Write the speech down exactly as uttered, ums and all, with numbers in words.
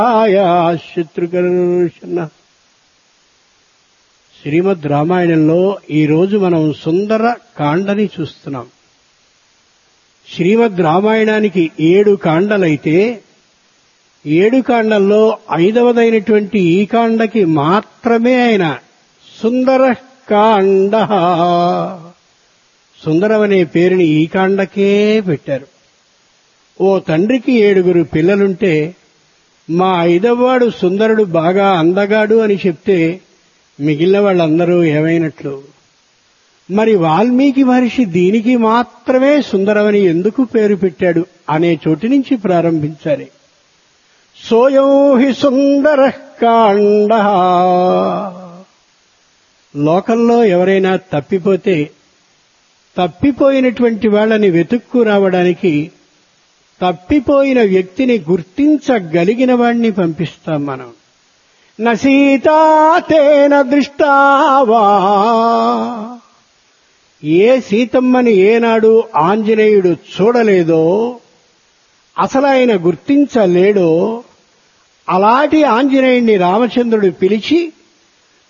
శత్రుఘర్షణ. శ్రీమద్ రామాయణంలో ఈరోజు మనం సుందర కాండని చూస్తున్నాం. శ్రీమద్ రామాయణానికి ఏడు కాండలైతే ఏడు కాండల్లో ఐదవదైనటువంటి ఈ కాండకి మాత్రమే ఆయన సుందర కాండ, సుందరం అనే పేరుని ఈ కాండకే పెట్టారు. ఓ తండ్రికి ఏడుగురు పిల్లలుంటే మా ఐదవవాడు సుందరుడు బాగా అందగాడు అని చెప్తే మిగిలిన వాళ్ళందరూ ఏమైనట్లు? మరి వాల్మీకి మహర్షి దీనికి మాత్రమే సుందరమని ఎందుకు పేరు పెట్టాడు అనే చోటు నుంచి ప్రారంభించాలి. సోయం హి సుందర కాండ. లోకంలో ఎవరైనా తప్పిపోతే తప్పిపోయినటువంటి వాళ్ళని వెతుక్కు రావడానికి తప్పిపోయిన వ్యక్తిని గుర్తించగలిగిన వాడిని పంపిస్తాం మనం. న సీతా తేన దృష్టావా. ఏ సీతమ్మని ఏనాడు ఆంజనేయుడు చూడలేదో, అసలు ఆయన గుర్తించలేడో అలాంటి ఆంజనేయుడిని రామచంద్రుడు పిలిచి